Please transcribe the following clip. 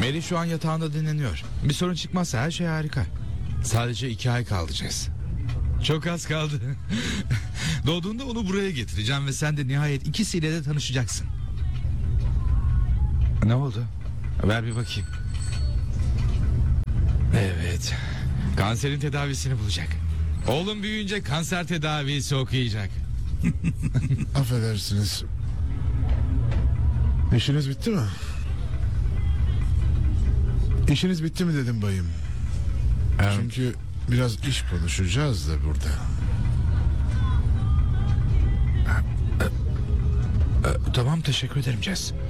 Mary şu an yatağında dinleniyor. Bir sorun çıkmazsa her şey harika. Sadece 2 ay kalacağız. Çok az kaldı. Doğduğunda onu buraya getireceğim ve sen de nihayet ikisiyle de tanışacaksın. Ne oldu? Ver bir bakayım. Evet. Kanserin tedavisini bulacak. Oğlum büyüyünce kanser tedavisi okuyacak. Affedersiniz. İşiniz bitti mi? İşiniz bitti mi dedim bayım. Çünkü biraz iş konuşacağız da burada. Tamam, teşekkür ederim Jess.